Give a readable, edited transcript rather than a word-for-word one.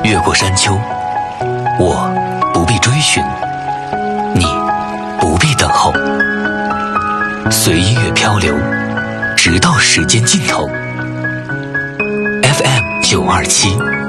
越过山丘，我不必追寻，你不必等候，随音乐漂流，直到时间尽头。FM 927